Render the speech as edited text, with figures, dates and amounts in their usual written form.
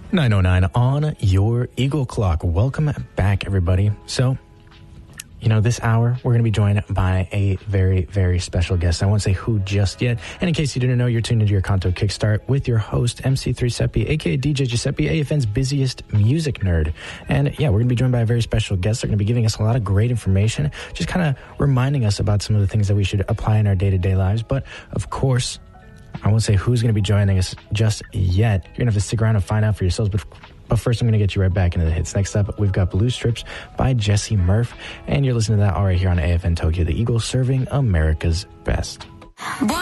9:09 on your Eagle Clock. Welcome back, everybody. So, this hour, we're going to be joined by a very, very special guest. I won't say who just yet. And in case you didn't know, you're tuned into your Kanto Kickstart with your host, MC3 Seppi, a.k.a. DJ Giuseppe, AFN's busiest music nerd. And yeah, we're going to be joined by a very special guest. They're going to be giving us a lot of great information, just kind of reminding us about some of the things that we should apply in our day-to-day lives. But, of course, I won't say who's going to be joining us just yet. You're going to have to stick around and find out for yourselves. But first, I'm going to get you right back into the hits. Next up, we've got Blue Strips by Jesse Murph. And you're listening to that all right here on AFN Tokyo, the Eagle serving America's best.